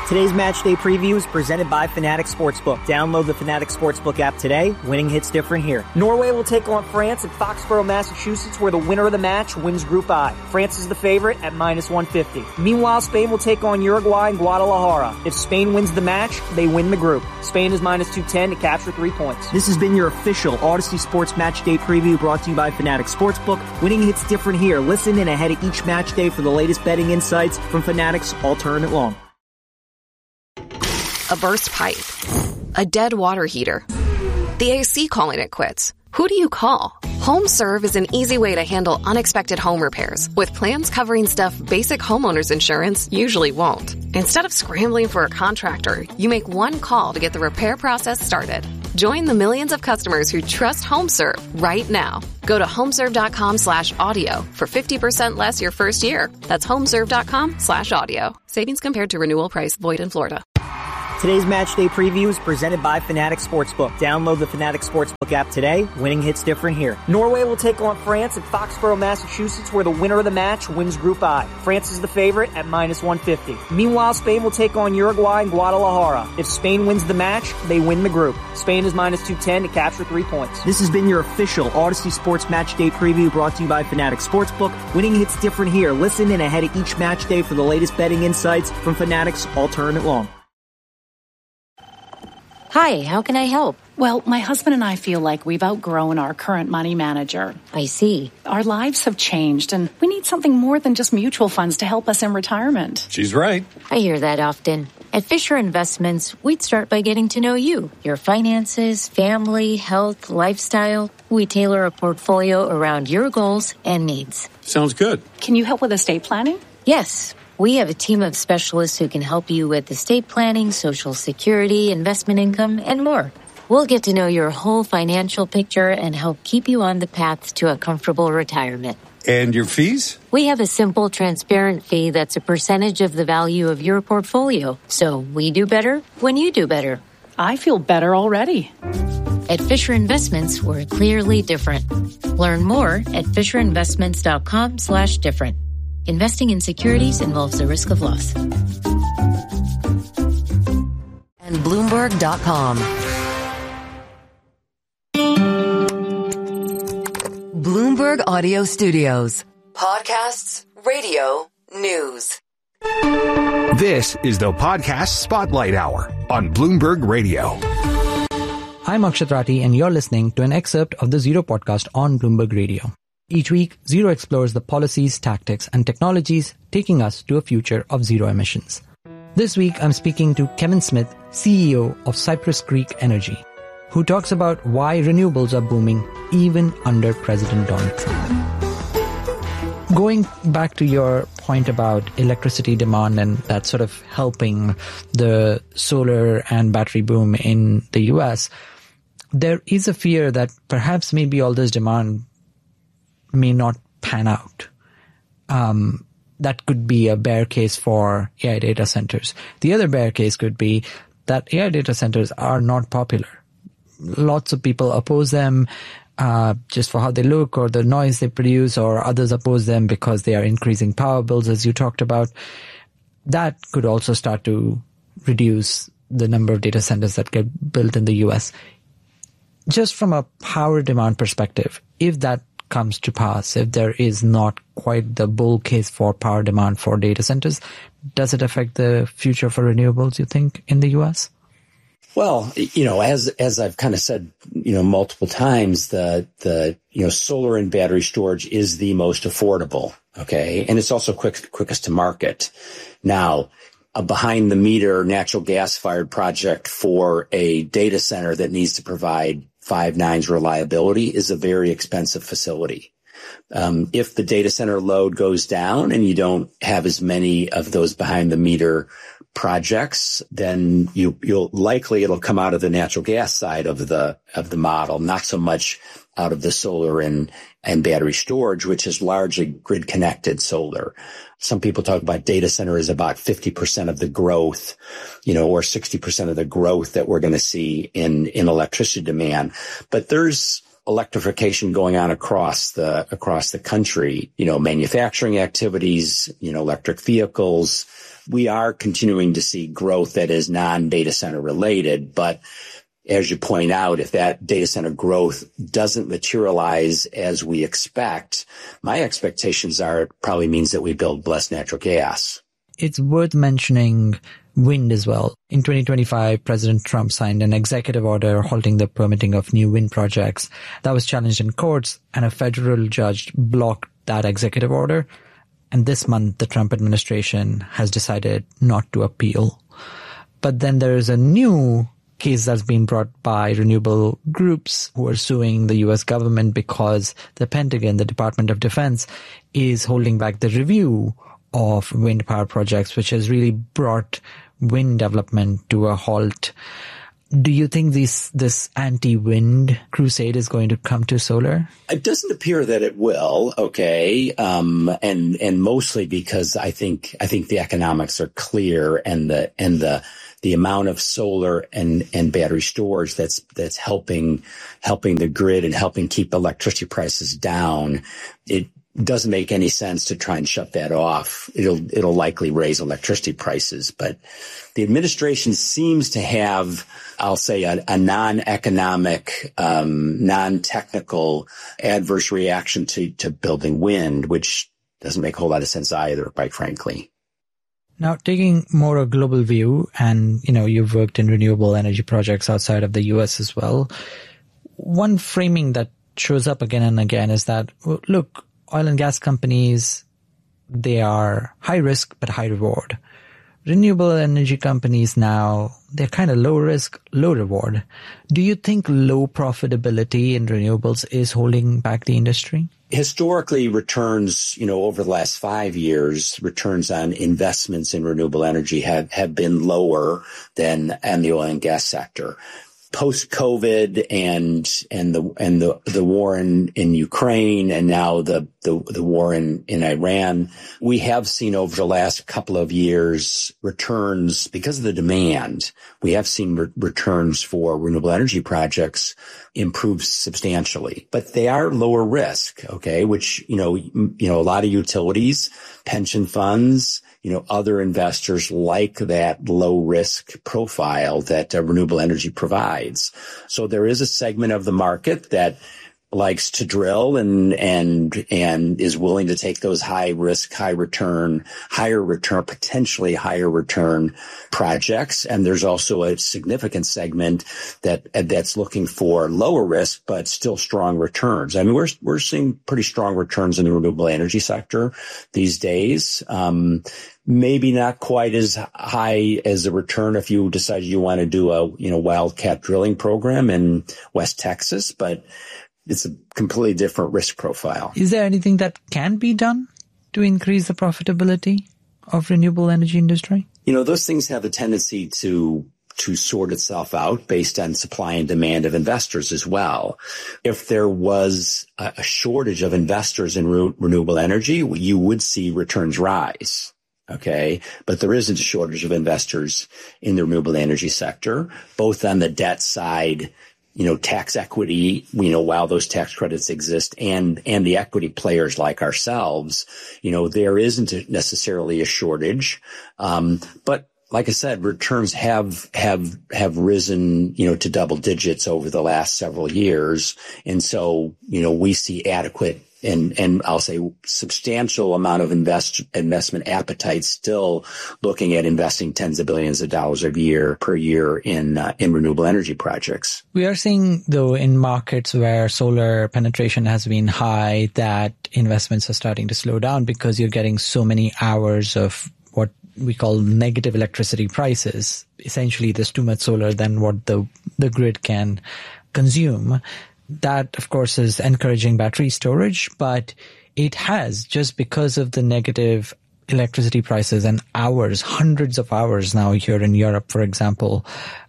Today's match day preview is presented by Fanatics Sportsbook. Download the Fanatics Sportsbook app today. Winning hits different here. Norway will take on France at Foxborough, Massachusetts, where the winner of the match wins Group I. France is the favorite at -150. Meanwhile, Spain will take on Uruguay in Guadalajara. If Spain wins the match, they win the group. Spain is -210 to capture 3 points. This has been your official Odyssey Sports Match Day preview brought to you by Fanatics Sportsbook. Winning hits different here. Listen in ahead of each match day for the latest betting insights from Fanatics all tournament long. A burst pipe, a dead water heater, the AC calling it quits. Who do you call? HomeServe is an easy way to handle unexpected home repairs with plans covering stuff basic homeowners insurance usually won't. Instead of scrambling for a contractor, you make one call to get the repair process started. Join the millions of customers who trust HomeServe right now. Go to homeserve.com/audio for 50% less your first year. That's homeserve.com/audio. Savings compared to renewal price void in Florida. Today's match day preview is presented by Fanatics Sportsbook. Download the Fanatics Sportsbook app today. Winning hits different here. Norway will take on France at Foxborough, Massachusetts, where the winner of the match wins Group I. France is the favorite at -150. Meanwhile, Spain will take on Uruguay in Guadalajara. If Spain wins the match, they win the group. Spain is -210 to capture 3 points. This has been your official Odyssey Sports Match Day preview brought to you by Fanatics Sportsbook. Winning hits different here. Listen in ahead of each match day for the latest betting insights from Fanatics all tournament long. Hi, how can I help? Well, my husband and I feel like we've outgrown our current money manager. I see. Our lives have changed, and we need something more than just mutual funds to help us in retirement. She's right. I hear that often. At Fisher Investments, we'd start by getting to know you, your finances, family, health, lifestyle. We tailor a portfolio around your goals and needs. Sounds good. Can you help with estate planning? Yes. We have a team of specialists who can help you with estate planning, Social Security, investment income, and more. We'll get to know your whole financial picture and help keep you on the path to a comfortable retirement. And your fees? We have a simple, transparent fee that's a percentage of the value of your portfolio. So we do better when you do better. I feel better already. At Fisher Investments, we're clearly different. Learn more at fisherinvestments.com/different. Investing in securities involves the risk of loss. And Bloomberg.com. Bloomberg Audio Studios. Podcasts, radio, news. This is the Podcast Spotlight Hour on Bloomberg Radio. I'm Akshat Rathi, and you're listening to an excerpt of the Zero podcast on Bloomberg Radio. Each week, Zero explores the policies, tactics, and technologies taking us to a future of zero emissions. This week, I'm speaking to Kevin Smith, CEO of Cypress Creek Energy, who talks about why renewables are booming even under President Donald Trump. Going back to your point about electricity demand and that sort of helping the solar and battery boom in the US, there is a fear that perhaps maybe all this demand may not pan out. That could be a bear case for AI data centers. The other bear case could be that AI data centers are not popular. Lots of people oppose them just for how they look or the noise they produce, or others oppose them because they are increasing power bills, as you talked about. That could also start to reduce the number of data centers that get built in the US. Just from a power demand perspective, if that comes to pass, if there is not quite the bull case for power demand for data centers, does it affect the future for renewables, you think, in the US? Well, as I've kind of said, multiple times, the solar and battery storage is the most affordable. Okay. And it's also quickest to market. Now, a behind the meter natural gas fired project for a data center that needs to provide 5 nines reliability is a very expensive facility. If the data center load goes down and you don't have as many of those behind the meter projects, then it'll come out of the natural gas side of the model, not so much out of the solar and battery storage, which is largely grid connected solar. Some people talk about data center as about 50% of the growth, or 60% of the growth that we're going to see in electricity demand. But there's electrification going on across the country, manufacturing activities, electric vehicles, we are continuing to see growth that is non-data center related. But as you point out, if that data center growth doesn't materialize as we expect, my expectations are it probably means that we build less natural gas. It's worth mentioning wind as well. In 2025, President Trump signed an executive order halting the permitting of new wind projects. That was challenged in courts, and a federal judge blocked that executive order. And this month, the Trump administration has decided not to appeal. But then there is a new case that's been brought by renewable groups who are suing the U.S. government because the Pentagon, the Department of Defense, is holding back the review of wind power projects, which has really brought wind development to a halt. Do you think this anti-wind crusade is going to come to solar? It doesn't appear that it will. Okay. And mostly because I think the economics are clear, and the amount of solar and battery storage that's helping the grid and helping keep electricity prices down. It doesn't make any sense to try and shut that off. It'll likely raise electricity prices, but the administration seems to have, I'll say, a non-economic, non-technical adverse reaction to building wind, which doesn't make a whole lot of sense either, quite frankly. Now, taking more a global view, and, you've worked in renewable energy projects outside of the US as well. One framing that shows up again and again is that, look, oil and gas companies, they are high risk but high reward. Renewable energy companies now, they're kind of low risk, low reward. Do you think low profitability in renewables is holding back the industry? Historically, returns, over the last 5 years, returns on investments in renewable energy have been lower than in the oil and gas sector. Post-COVID and the war in Ukraine, and now the war in Iran, we have seen over the last couple of years returns because of the demand. We have seen returns for renewable energy projects improve substantially, but they are lower risk. Okay, which a lot of utilities, pension funds, other investors like that low risk profile that renewable energy provides. So there is a segment of the market that likes to drill and is willing to take those high risk, higher return, potentially higher return projects. And there's also a significant segment that's looking for lower risk, but still strong returns. I mean, we're seeing pretty strong returns in the renewable energy sector these days. Maybe not quite as high as a return if you decided you want to do a, wildcat drilling program in West Texas, but it's a completely different risk profile. Is there anything that can be done to increase the profitability of renewable energy industry? Those things have a tendency to sort itself out based on supply and demand of investors as well. If there was a shortage of investors in renewable energy, you would see returns rise. Okay. But there isn't a shortage of investors in the renewable energy sector, both on the debt side, tax equity, while those tax credits exist, and the equity players like ourselves, there isn't necessarily a shortage. But like I said, returns have risen, to double digits over the last several years. And so, we see adequate and I'll say substantial amount of investment appetite still looking at investing tens of billions of dollars per year in renewable energy projects. We are seeing, though, in markets where solar penetration has been high, that investments are starting to slow down because you're getting so many hours of what we call negative electricity prices. Essentially, there's too much solar than what the grid can consume. That, of course, is encouraging battery storage, but it has, just because of the negative electricity prices and hours, hundreds of hours now here in Europe, for example,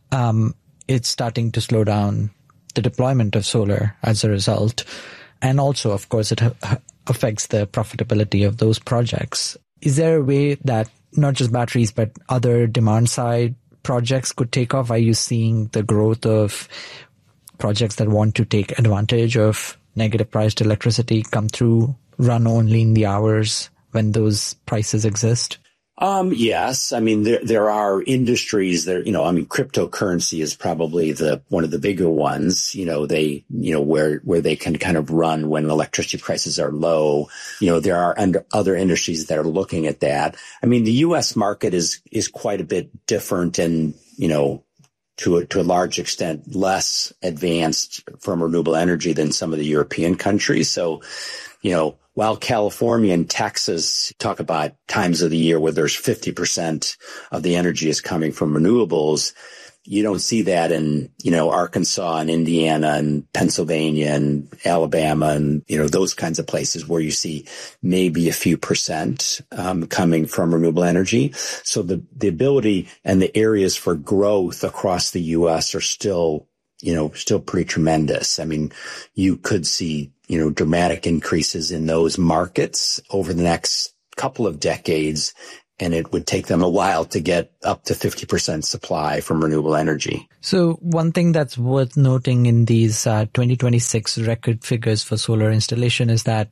it's starting to slow down the deployment of solar as a result. And also, of course, it affects the profitability of those projects. Is there a way that not just batteries, but other demand side projects could take off? Are you seeing the growth of projects that want to take advantage of negative priced electricity come through, run only in the hours when those prices exist? Yes. I mean, there are industries there, cryptocurrency is probably one of the bigger ones, where they can kind of run when electricity prices are low. There are other industries that are looking at that. I mean, the U.S. market is quite a bit different and, to a large extent, less advanced from renewable energy than some of the European countries. So, while California and Texas talk about times of the year where there's 50% of the energy is coming from renewables, you don't see that in, Arkansas and Indiana and Pennsylvania and Alabama and, those kinds of places where you see maybe a few percent coming from renewable energy. So the ability and the areas for growth across the U.S. are still pretty tremendous. I mean, you could see, dramatic increases in those markets over the next couple of decades, and it would take them a while to get up to 50% supply from renewable energy. So one thing that's worth noting in these 2026 record figures for solar installation is that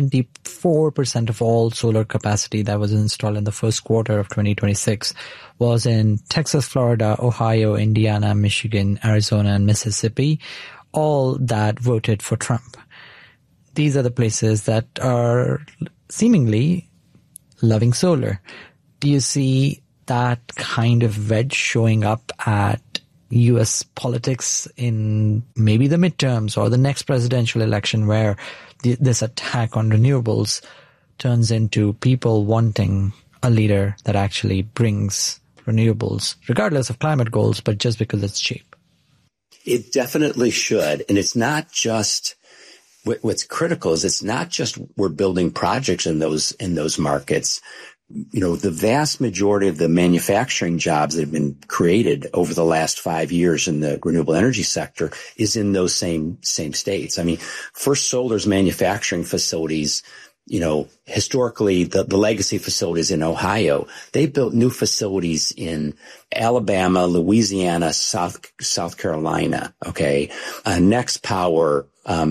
74% of all solar capacity that was installed in the first quarter of 2026 was in Texas, Florida, Ohio, Indiana, Michigan, Arizona, and Mississippi, all that voted for Trump. These are the places that are seemingly loving solar. Do you see that kind of wedge showing up at U.S. politics in maybe the midterms or the next presidential election, where this attack on renewables turns into people wanting a leader that actually brings renewables, regardless of climate goals, but just because it's cheap? It definitely should. And it's not just... What's critical is it's not just we're building projects in those markets. The vast majority of the manufacturing jobs that have been created over the last 5 years in the renewable energy sector is in those same states. I mean, First Solar's manufacturing facilities, historically the legacy facilities in Ohio, they built new facilities in Alabama, Louisiana, South Carolina. Okay. Next Power,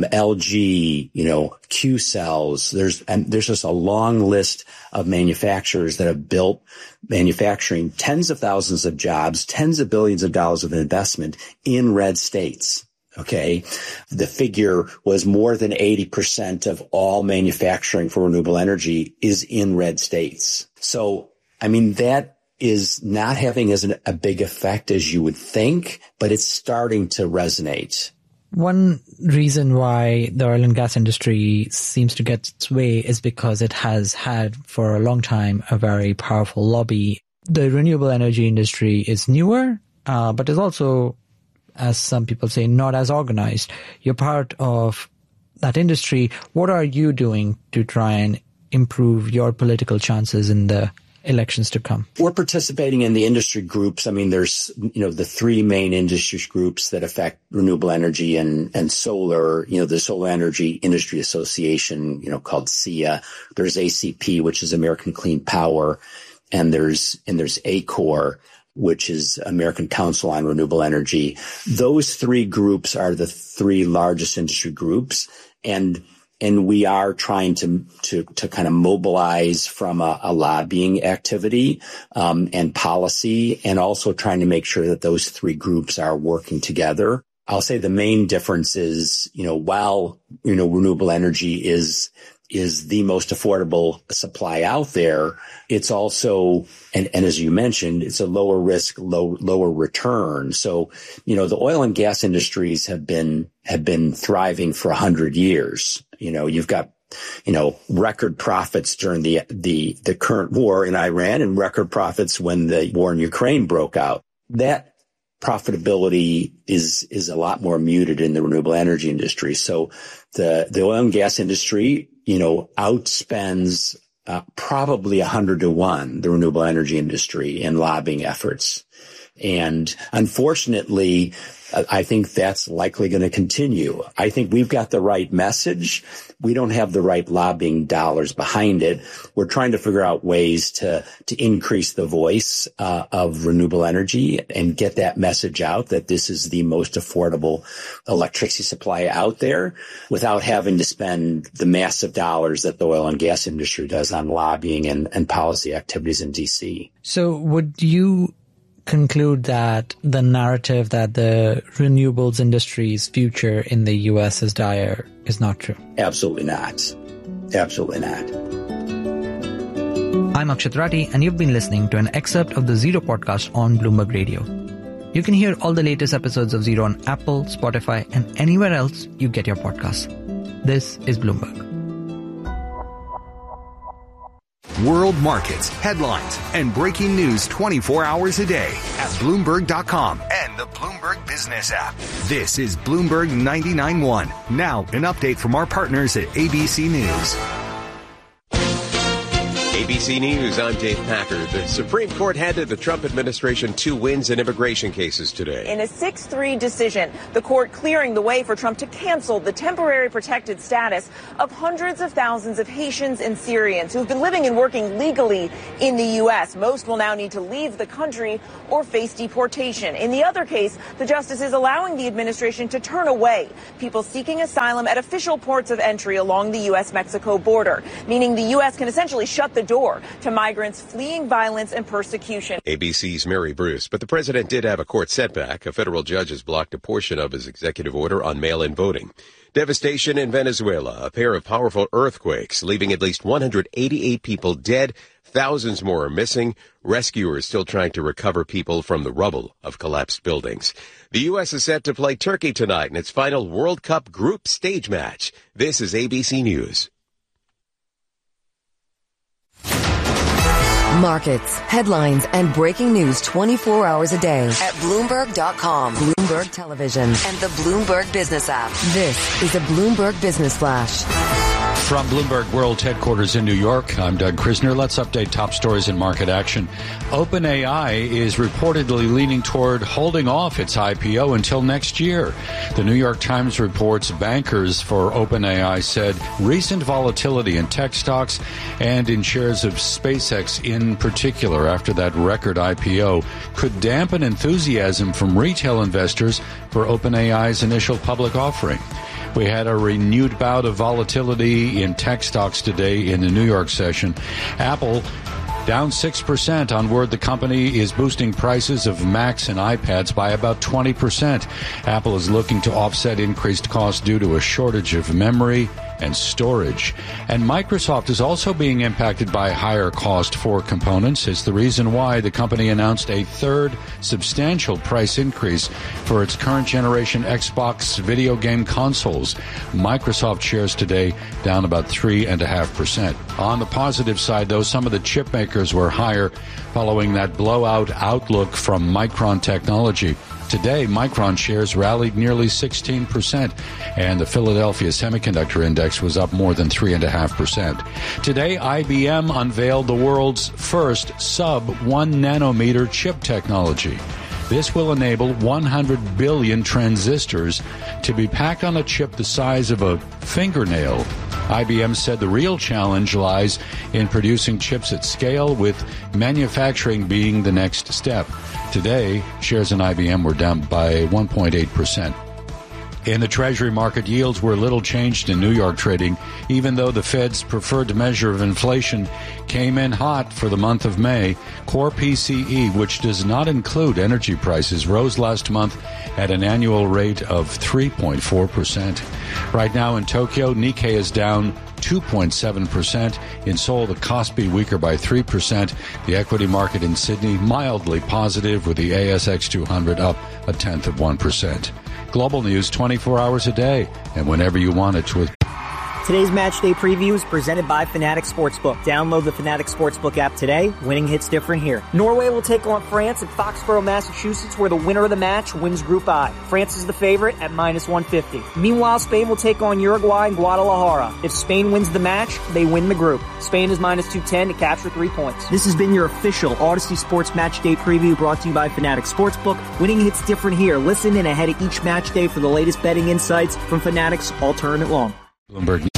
LG, Q Cells. There's just a long list of manufacturers that have built manufacturing tens of thousands of jobs, tens of billions of dollars of investment in red states. Okay. The figure was more than 80% of all manufacturing for renewable energy is in red states. So, I mean, that is not having a big effect as you would think, but it's starting to resonate. One reason why the oil and gas industry seems to get its way is because it has had for a long time a very powerful lobby. The renewable energy industry is newer, but is also, as some people say, not as organized. You're part of that industry. What are you doing to try and improve your political chances in the elections to come? We're participating in the industry groups. I mean, there's, the three main industry groups that affect renewable energy and solar, the Solar Energy Industry Association, called SEIA. There's ACP, which is American Clean Power. And there's ACOR, which is American Council on Renewable Energy. Those three groups are the three largest industry groups. And we are trying to kind of mobilize from a lobbying activity, and policy, and also trying to make sure that those three groups are working together. I'll say the main difference is, while, renewable energy is the most affordable supply out there, it's also, and as you mentioned, it's a lower risk, lower return. So, the oil and gas industries have been thriving for 100 years. You've got, record profits during the current war in Iran and record profits when the war in Ukraine broke out. That profitability is a lot more muted in the renewable energy industry. So the oil and gas industry, outspends probably 100 to 1 the renewable energy industry in lobbying efforts. And unfortunately, I think that's likely going to continue. I think we've got the right message. We don't have the right lobbying dollars behind it. We're trying to figure out ways to increase the voice of renewable energy and get that message out that this is the most affordable electricity supply out there without having to spend the massive dollars that the oil and gas industry does on lobbying and policy activities in D.C. So would you conclude that the narrative that the renewables industry's future in the U.S. is dire is not true? Absolutely not. Absolutely not. I'm Akshat Rathi, and you've been listening to an excerpt of the Zero podcast on Bloomberg Radio. You can hear all the latest episodes of Zero on Apple, Spotify, and anywhere else you get your podcasts. This is Bloomberg. World markets, headlines, and breaking news 24 hours a day at Bloomberg.com and the Bloomberg Business app. This is Bloomberg 99.1. Now, an update from our partners at ABC News. ABC News, I'm Dave Packard. The Supreme Court handed the Trump administration 2 wins in immigration cases today. In a 6-3 decision, the court clearing the way for Trump to cancel the temporary protected status of hundreds of thousands of Haitians and Syrians who have been living and working legally in the U.S. Most will now need to leave the country or face deportation. In the other case, the justice is allowing the administration to turn away people seeking asylum at official ports of entry along the U.S.-Mexico border, meaning the U.S. can essentially shut the door to migrants fleeing violence and persecution. ABC's Mary Bruce, but the president did have a court setback. A federal judge has blocked a portion of his executive order on mail-in voting. Devastation in Venezuela, a pair of powerful earthquakes, leaving at least 188 people dead. Thousands more are missing. Rescuers still trying to recover people from the rubble of collapsed buildings. The U.S. is set to play Turkey tonight in its final World Cup group stage match. This is ABC News. Markets, headlines, and breaking news 24 hours a day at Bloomberg.com, Bloomberg Television, and the Bloomberg Business app. This is a Bloomberg Business Flash. From Bloomberg World Headquarters in New York, I'm Doug Krisner. Let's update top stories in market action. OpenAI is reportedly leaning toward holding off its IPO until next year. The New York Times reports bankers for OpenAI said recent volatility in tech stocks and in shares of SpaceX in particular after that record IPO could dampen enthusiasm from retail investors for OpenAI's initial public offering. We had a renewed bout of volatility in tech stocks today in the New York session. Apple down 6% on word the company is boosting prices of Macs and iPads by about 20%. Apple is looking to offset increased costs due to a shortage of memory and storage. And Microsoft is also being impacted by higher cost for components. It's the reason why the company announced a third substantial price increase for its current generation Xbox video game consoles. Microsoft shares today down about 3.5%. On the positive side, though, some of the chip makers were higher following that blowout outlook from Micron Technology. Today, Micron shares rallied nearly 16%, and the Philadelphia Semiconductor Index was up more than 3.5%. Today, IBM unveiled the world's first sub-1 nanometer chip technology. This will enable 100 billion transistors to be packed on a chip the size of a fingernail. IBM said the real challenge lies in producing chips at scale, with manufacturing being the next step. Today, shares in IBM were down by 1.8%. In the Treasury market, yields were little changed in New York trading, even though the Fed's preferred measure of inflation came in hot for the month of May. Core PCE, which does not include energy prices, rose last month at an annual rate of 3.4%. Right now in Tokyo, Nikkei is down 2.7%. In Seoul, the Kospi weaker by 3%. The equity market in Sydney mildly positive, with the ASX 200 up 0.1%. Global news 24 hours a day and whenever you want it with. Today's match day preview is presented by Fanatics Sportsbook. Download the Fanatics Sportsbook app today. Winning hits different here. Norway will take on France at Foxborough, Massachusetts, where the winner of the match wins Group I. France is the favorite at minus 150. Meanwhile, Spain will take on Uruguay in Guadalajara. If Spain wins the match, they win the group. Spain is minus 210 to capture 3 points. This has been your official Odyssey Sports Match Day preview brought to you by Fanatics Sportsbook. Winning hits different here. Listen in ahead of each match day for the latest betting insights from Fanatics all tournament long. Bloomberg